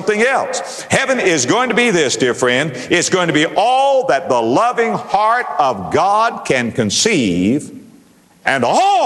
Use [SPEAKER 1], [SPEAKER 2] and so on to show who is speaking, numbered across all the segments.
[SPEAKER 1] something else. Heaven is going to be this, dear friend. It's going to be all that the loving heart of God can conceive, and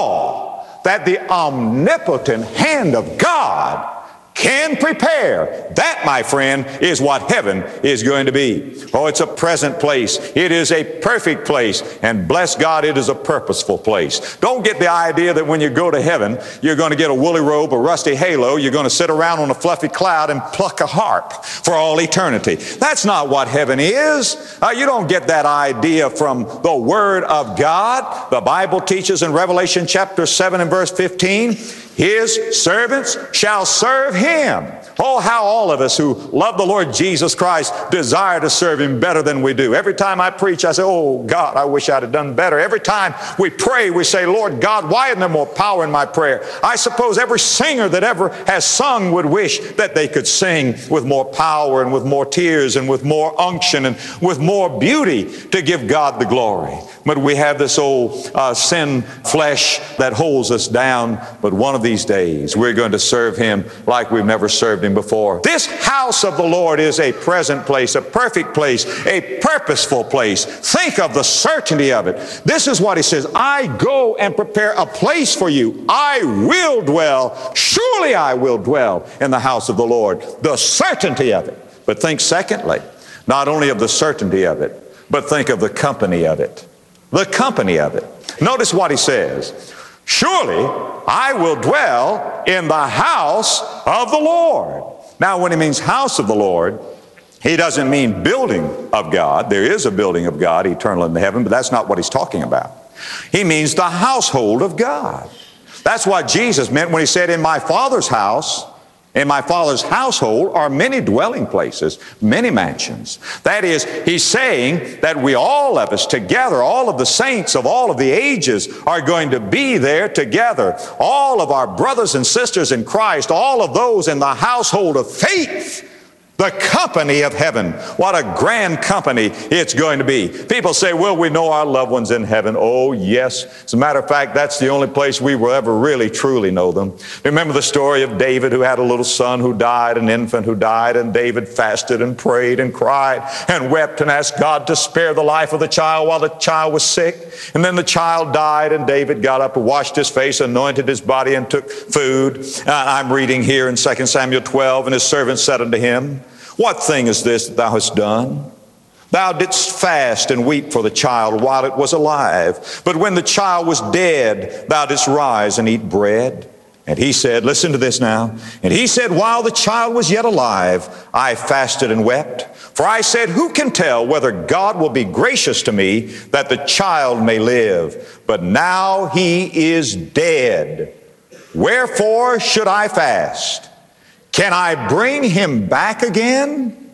[SPEAKER 1] all that the omnipotent hand of God can prepare. That, my friend, is what heaven is going to be. Oh, it's a present place. It is a perfect place. And bless God, it is a purposeful place. Don't get the idea that when you go to heaven, you're going to get a woolly robe, a rusty halo, you're going to sit around on a fluffy cloud and pluck a harp for all eternity. That's not what heaven is. You don't get that idea from the Word of God. The Bible teaches in Revelation chapter 7 and verse 15, His servants shall serve Him. Oh, how all of us who love the Lord Jesus Christ desire to serve Him better than we do. Every time I preach, I say, oh, God, I wish I'd have done better. Every time we pray, we say, Lord God, why isn't there more power in my prayer? I suppose every singer that ever has sung would wish that they could sing with more power and with more tears and with more unction and with more beauty to give God the glory. But we have this old sin flesh that holds us down. But one of these days, we're going to serve Him like we've never served Him before. This house of the Lord is a present place, a perfect place, a purposeful place. Think of the certainty of it. This is what He says, I go and prepare a place for you. I will dwell, surely I will dwell in the house of the Lord. The certainty of it. But think secondly, not only of the certainty of it, but think of the company of it. The company of it. Notice what He says. Surely I will dwell in the house of the Lord. Now, when He means house of the Lord, He doesn't mean building of God. There is a building of God eternal in heaven, but that's not what He's talking about. He means the household of God. That's what Jesus meant when He said, in my Father's house, in my Father's household are many dwelling places, many mansions. That is, He's saying that we, all of us together, all of the saints of all of the ages are going to be there together. All of our brothers and sisters in Christ, all of those in the household of faith, the company of heaven. What a grand company it's going to be. People say, well, we know our loved ones in heaven. Oh, yes. As a matter of fact, that's the only place we will ever really, truly know them. Remember the story of David, who had a little son who died, an infant who died, and David fasted and prayed and cried and wept and asked God to spare the life of the child while the child was sick. And then the child died, and David got up and washed his face, anointed his body, and took food. I'm reading here in 2 Samuel 12, and his servant said unto him, what thing is this that thou hast done? Thou didst fast and weep for the child while it was alive. But when the child was dead, thou didst rise and eat bread. And he said, listen to this now. And he said, while the child was yet alive, I fasted and wept. For I said, who can tell whether God will be gracious to me that the child may live? But now he is dead. Wherefore should I fast? Can I bring him back again?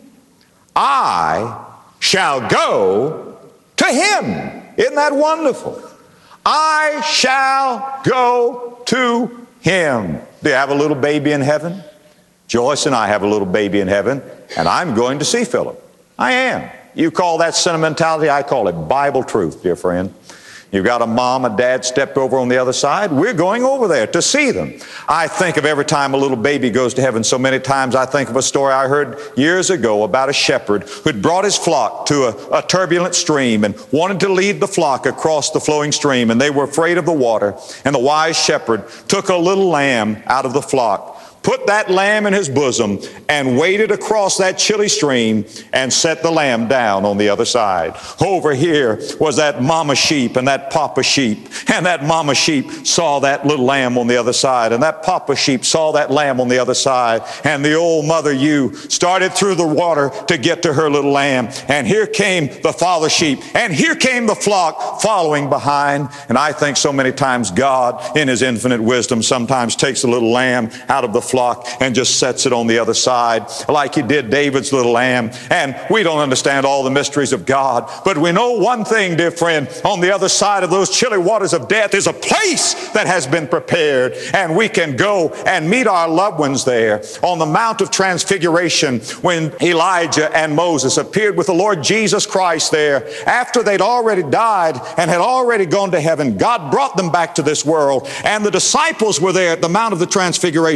[SPEAKER 1] I shall go to him. Isn't that wonderful? I shall go to him. Do you have a little baby in heaven? Joyce and I have a little baby in heaven, and I'm going to see Philip. I am. You call that sentimentality, I call it Bible truth, dear friend. You've got a mom, a dad stepped over on the other side. We're going over there to see them. I think of every time a little baby goes to heaven, so many times I think of a story I heard years ago about a shepherd who'd brought his flock to a turbulent stream and wanted to lead the flock across the flowing stream, and they were afraid of the water. And the wise shepherd took a little lamb out of the flock, put that lamb in his bosom, and waded across that chilly stream and set the lamb down on the other side. Over here was that mama sheep and that papa sheep. And that mama sheep saw that little lamb on the other side. And that papa sheep saw that lamb on the other side. And the old mother ewe started through the water to get to her little lamb. And here came the father sheep. And here came the flock following behind. And I think so many times God, in His infinite wisdom, sometimes takes a little lamb out of the flock and just sets it on the other side like He did David's little lamb. And we don't understand all the mysteries of God, but we know one thing, dear friend, on the other side of those chilly waters of death is a place that has been prepared, and we can go and meet our loved ones there. On the Mount of Transfiguration, when Elijah and Moses appeared with the Lord Jesus Christ there, after they'd already died and had already gone to heaven, God brought them back to this world, and the disciples were there at the Mount of the Transfiguration,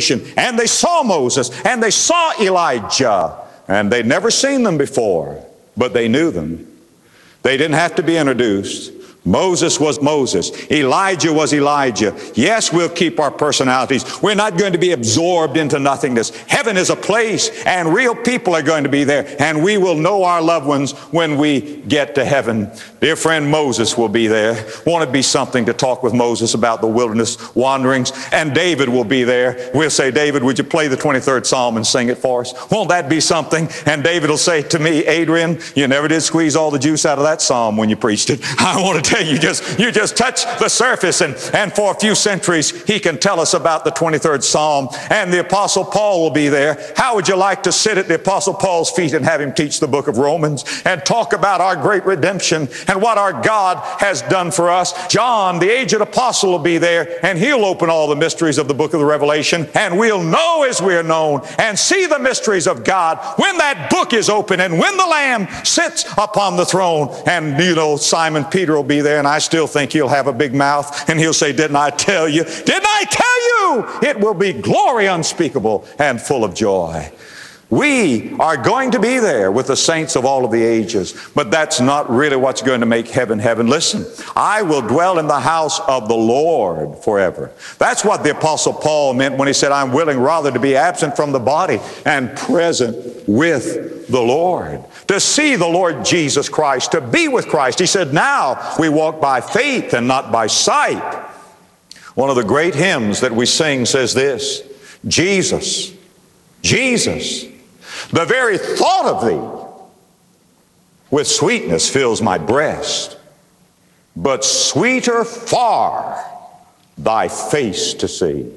[SPEAKER 1] and they saw Moses, and they saw Elijah, and they'd never seen them before, but they knew them. They didn't have to be introduced. Moses was Moses. Elijah was Elijah. Yes, we'll keep our personalities. We're not going to be absorbed into nothingness. Heaven is a place, and real people are going to be there, and we will know our loved ones when we get to heaven. Dear friend, Moses will be there. Won't it be something to talk with Moses about the wilderness wanderings? And David will be there. We'll say, David, would you play the 23rd Psalm and sing it for us? Won't that be something? And David will say to me, Adrian, you never did squeeze all the juice out of that psalm when you preached it. I want to tell you, you just touch the surface, and for a few centuries he can tell us about the 23rd Psalm. And the Apostle Paul will be there. How would you like to sit at the Apostle Paul's feet and have him teach the book of Romans and talk about our great redemption and what our God has done for us? John, the aged apostle, will be there, and he'll open all the mysteries of the book of the Revelation, and we'll know as we're known and see the mysteries of God when that book is open and when the Lamb sits upon the throne. And Simon Peter will be there, and I still think he'll have a big mouth, and he'll say, didn't I tell you? Didn't I tell you? It will be glory unspeakable and full of joy. We are going to be there with the saints of all of the ages, but that's not really what's going to make heaven heaven. Listen, I will dwell in the house of the Lord forever. That's what the Apostle Paul meant when he said, I'm willing rather to be absent from the body and present with the Lord. To see the Lord Jesus Christ, to be with Christ. He said, now we walk by faith and not by sight. One of the great hymns that we sing says this, Jesus, Jesus, the very thought of thee with sweetness fills my breast, but sweeter far thy face to see,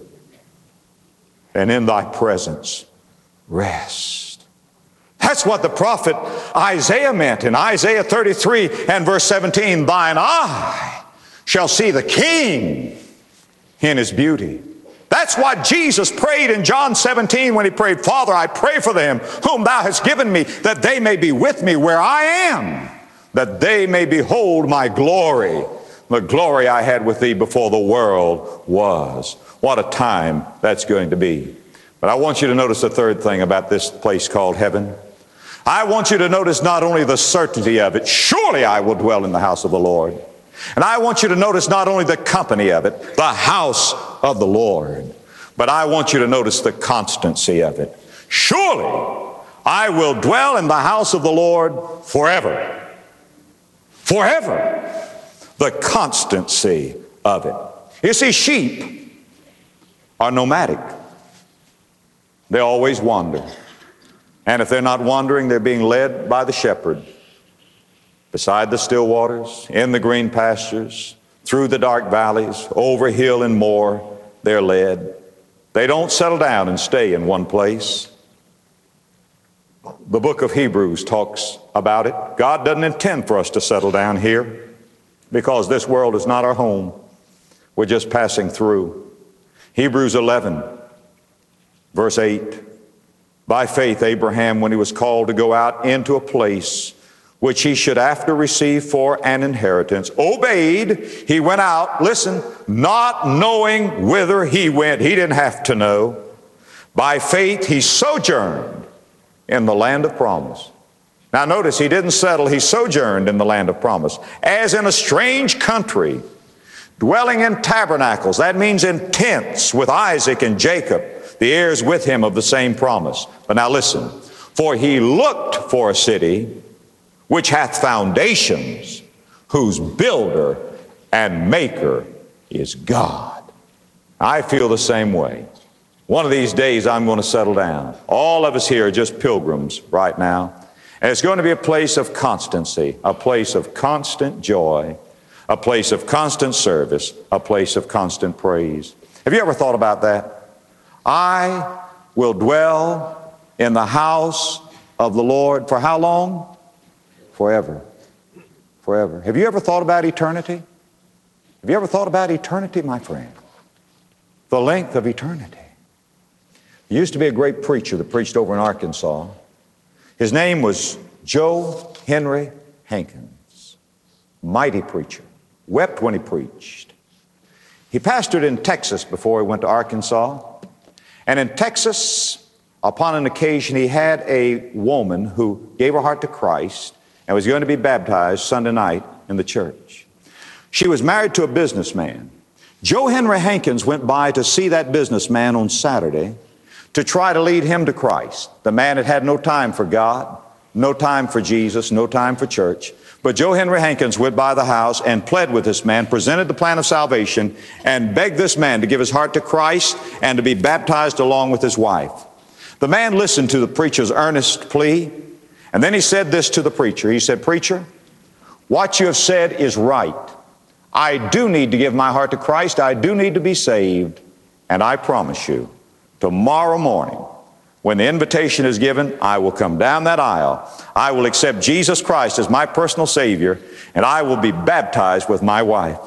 [SPEAKER 1] and in thy presence rest. That's what the prophet Isaiah meant in Isaiah 33 and verse 17. Thine eye shall see the King in his beauty. That's what Jesus prayed in John 17 when he prayed, Father, I pray for them whom thou hast given me, that they may be with me where I am, that they may behold my glory, the glory I had with thee before the world was. What a time that's going to be. But I want you to notice the third thing about this place called heaven. I want you to notice not only the certainty of it, surely I will dwell in the house of the Lord. And I want you to notice not only the company of it, the house of the Lord, but I want you to notice the constancy of it. Surely I will dwell in the house of the Lord forever. Forever. The constancy of it. You see, sheep are nomadic. They always wander. And if they're not wandering, they're being led by the shepherd. Beside the still waters, in the green pastures, through the dark valleys, over hill and moor, they're led. They don't settle down and stay in one place. The book of Hebrews talks about it. God doesn't intend for us to settle down here because this world is not our home. We're just passing through. Hebrews 11, verse 8. By faith, Abraham, when he was called to go out into a place which he should after receive for an inheritance, obeyed. He went out, listen, not knowing whither he went. He didn't have to know. By faith, he sojourned in the land of promise. Now notice, he didn't settle, he sojourned in the land of promise, as in a strange country, dwelling in tabernacles. That means in tents with Isaac and Jacob, the heirs with him of the same promise. But now listen, for he looked for a city which hath foundations, whose builder and maker is God. I feel the same way. One of these days I'm going to settle down. All of us here are just pilgrims right now. And it's going to be a place of constancy, a place of constant joy, a place of constant service, a place of constant praise. Have you ever thought about that? I will dwell in the house of the Lord for how long? Forever. Forever. Have you ever thought about eternity? Have you ever thought about eternity, my friend? The length of eternity. There used to be a great preacher that preached over in Arkansas. His name was Joe Henry Hankins. Mighty preacher. Wept when he preached. He pastored in Texas before he went to Arkansas. And in Texas, upon an occasion, he had a woman who gave her heart to Christ and was going to be baptized Sunday night in the church. She was married to a businessman. Joe Henry Hankins went by to see that businessman on Saturday to try to lead him to Christ. The man had had no time for God, no time for Jesus, no time for church. But Joe Henry Hankins went by the house and pled with this man, presented the plan of salvation, and begged this man to give his heart to Christ and to be baptized along with his wife. The man listened to the preacher's earnest plea, and then he said this to the preacher. He said, "Preacher, what you have said is right. I do need to give my heart to Christ. I do need to be saved. And I promise you, tomorrow morning, when the invitation is given, I will come down that aisle. I will accept Jesus Christ as my personal Savior, and I will be baptized with my wife."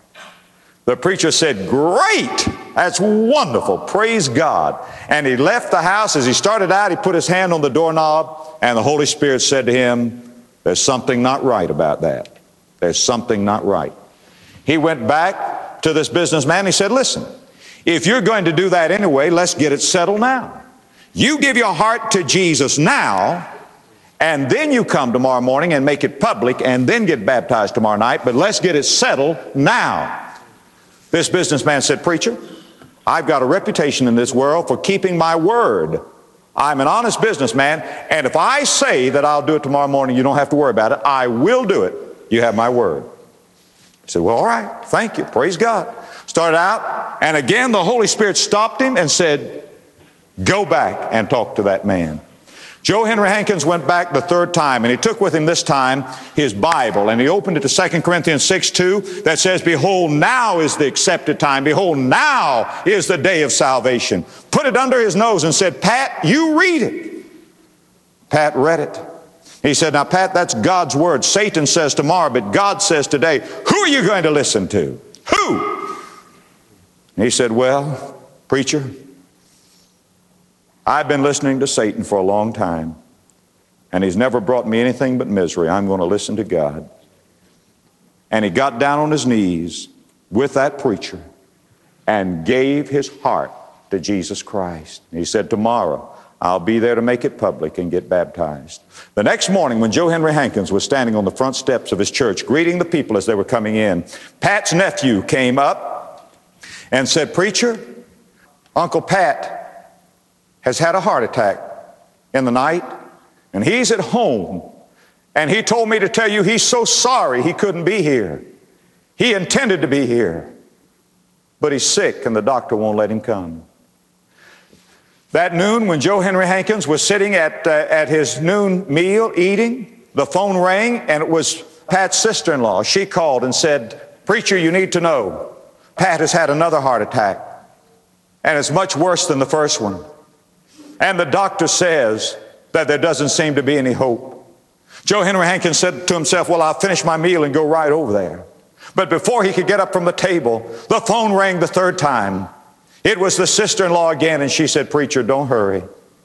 [SPEAKER 1] The preacher said, "Great! That's wonderful. Praise God." And he left the house. As he started out, he put his hand on the doorknob, and the Holy Spirit said to him, "There's something not right about that. There's something not right." He went back to this businessman. He said, "Listen, if you're going to do that anyway, let's get it settled now. You give your heart to Jesus now, and then you come tomorrow morning and make it public and then get baptized tomorrow night, but let's get it settled now." This businessman said, "Preacher, I've got a reputation in this world for keeping my word. I'm an honest businessman, and if I say that I'll do it tomorrow morning, you don't have to worry about it. I will do it. You have my word." He said, "Well, all right, thank you, praise God." Started out, and again the Holy Spirit stopped him and said, "Go back and talk to that man." Joe Henry Hankins went back the third time, and he took with him this time his Bible, and he opened it to 2 Corinthians 6:2 that says, "Behold, now is the accepted time. Behold, now is the day of salvation." Put it under his nose and said, "Pat, you read it." Pat read it. He said, "Now, Pat, that's God's word. Satan says tomorrow, but God says today. Who are you going to listen to? Who?" And he said, "Well, preacher, I've been listening to Satan for a long time, and he's never brought me anything but misery. I'm going to listen to God." And he got down on his knees with that preacher and gave his heart to Jesus Christ. And he said, "Tomorrow, I'll be there to make it public and get baptized." The next morning, when Joe Henry Hankins was standing on the front steps of his church, greeting the people as they were coming in, Pat's nephew came up and said, "Preacher, Uncle Pat has had a heart attack in the night, and he's at home, and he told me to tell you he's so sorry he couldn't be here. He intended to be here, but he's sick, and the doctor won't let him come." That noon, when Joe Henry Hankins was sitting at his noon meal eating, the phone rang, and it was Pat's sister-in-law. She called and said, "Preacher, you need to know, Pat has had another heart attack, and it's much worse than the first one. And the doctor says that there doesn't seem to be any hope." Joe Henry Hankins said to himself, "Well, I'll finish my meal and go right over there." But before he could get up from the table, the phone rang the third time. It was the sister-in-law again, and she said, "Preacher, don't hurry.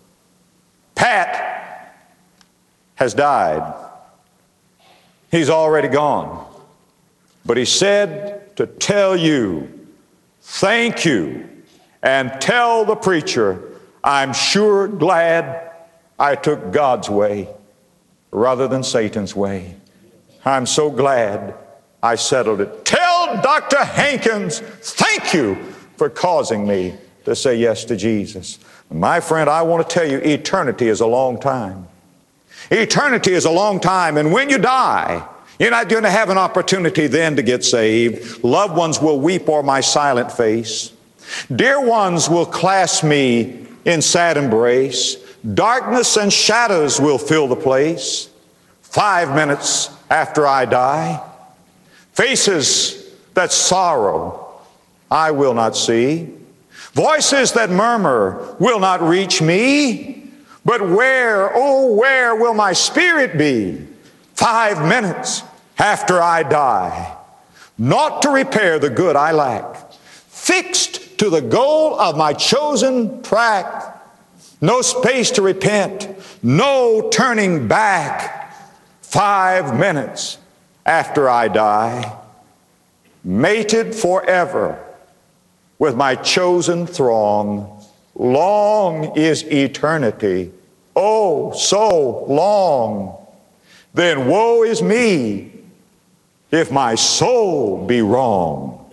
[SPEAKER 1] Pat has died. He's already gone. But he said to tell you, thank you, and tell the preacher, I'm sure glad I took God's way rather than Satan's way. I'm so glad I settled it. Tell Dr. Hankins, thank you for causing me to say yes to Jesus." My friend, I want to tell you, eternity is a long time. Eternity is a long time, and when you die, you're not going to have an opportunity then to get saved. Loved ones will weep o'er my silent face. Dear ones will clasp me in sad embrace. Darkness and shadows will fill the place. 5 minutes after I die, faces that sorrow I will not see. Voices that murmur will not reach me. But where, oh, where will my spirit be 5 minutes after I die? Naught to repair the good I lack, fixed to the goal of my chosen track. No space to repent, no turning back. 5 minutes after I die, mated forever with my chosen throng, long is eternity. Oh, so long. Then woe is me if my soul be wrong.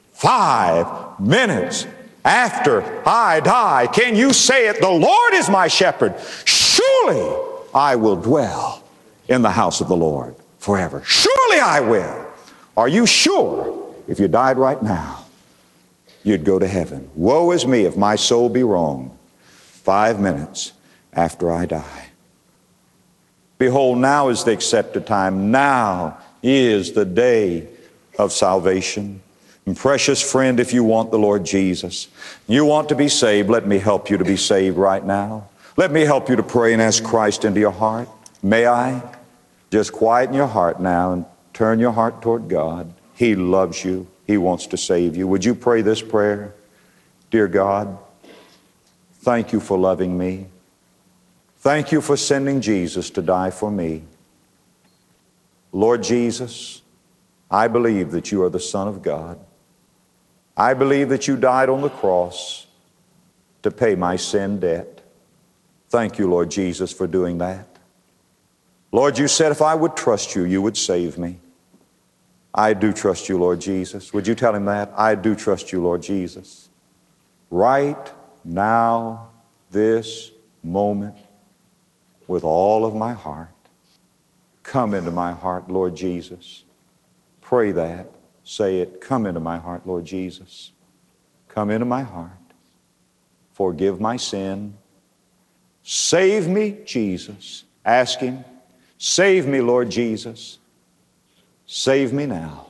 [SPEAKER 1] 5 minutes after I die, can you say it? The Lord is my shepherd. Surely I will dwell in the house of the Lord forever. Surely I will. Are you sure if you died right now, you'd go to heaven? Woe is me if my soul be wrong. 5 minutes after I die. Behold, now is the accepted time. Now is the day of salvation. And precious friend, if you want the Lord Jesus, you want to be saved, let me help you to be saved right now. Let me help you to pray and ask Christ into your heart. May I? Just quieten your heart now and turn your heart toward God. He loves you. He wants to save you. Would you pray this prayer? Dear God, thank you for loving me. Thank you for sending Jesus to die for me. Lord Jesus, I believe that you are the Son of God. I believe that you died on the cross to pay my sin debt. Thank you, Lord Jesus, for doing that. Lord, you said if I would trust you, you would save me. I do trust you, Lord Jesus. Would you tell him that? I do trust you, Lord Jesus. Right now, this moment, with all of my heart, come into my heart, Lord Jesus. Pray that. Say it. Come into my heart, Lord Jesus. Come into my heart. Forgive my sin. Save me, Jesus. Ask him. Save me, Lord Jesus. Save me now.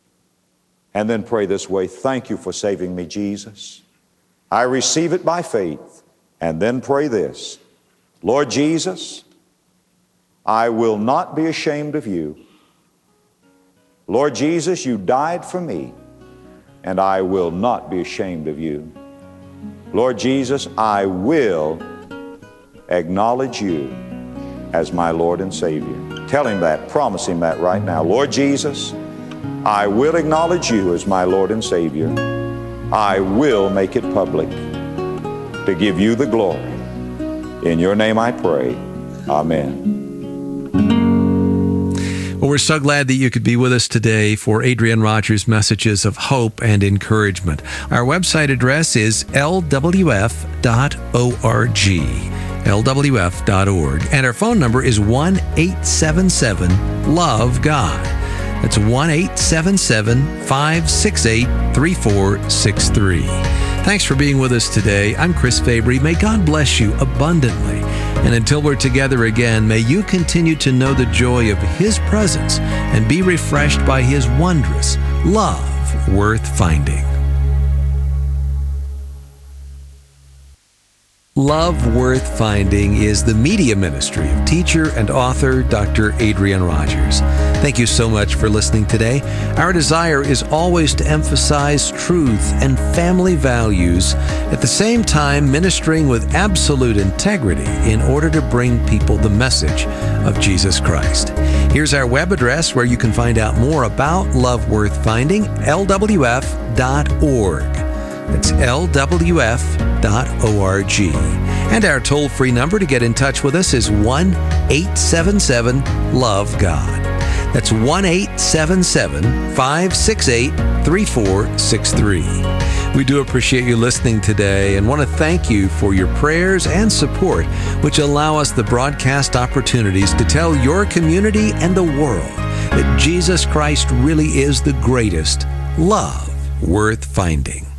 [SPEAKER 1] And then pray this way. Thank you for saving me, Jesus. I receive it by faith. And then pray this. Lord Jesus, I will not be ashamed of you. Lord Jesus, you died for me, and I will not be ashamed of you. Lord Jesus, I will acknowledge you as my Lord and Savior. Tell him that. Promise him that right now. Lord Jesus, I will acknowledge you as my Lord and Savior. I will make it public to give you the glory. In your name I pray. Amen.
[SPEAKER 2] Well, we're so glad that you could be with us today for Adrian Rogers' messages of hope and encouragement. Our website address is lwf.org, and our phone number is 1-877-LOVE-GOD. That's 1-877-568-3463. Thanks for being with us today. I'm Chris Fabry. May God bless you abundantly. And until we're together again, may you continue to know the joy of His presence and be refreshed by His wondrous love worth finding. Love Worth Finding is the media ministry of teacher and author Dr. Adrian Rogers. Thank you so much for listening today. Our desire is always to emphasize truth and family values, at the same time ministering with absolute integrity in order to bring people the message of Jesus Christ. Here's our web address where you can find out more about Love Worth Finding, lwf.org. It's lwf.org. And our toll-free number to get in touch with us is 1-877-LOVE-GOD. That's 1-877-568-3463. We do appreciate you listening today and want to thank you for your prayers and support, which allow us the broadcast opportunities to tell your community and the world that Jesus Christ really is the greatest love worth finding.